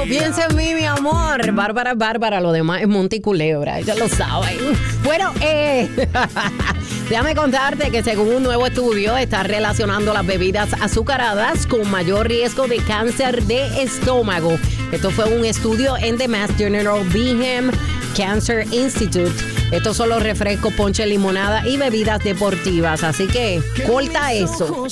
piensa en mí, mi amor. Bárbara, lo demás es Monte y Culebra, ya lo saben. Bueno, déjame contarte que según un nuevo estudio está relacionando las bebidas azucaradas con mayor riesgo de cáncer de estómago. Esto fue un estudio en The Mass General Brigham Cancer Institute. Estos son los refrescos, ponche, limonada y bebidas deportivas. Así que corta eso.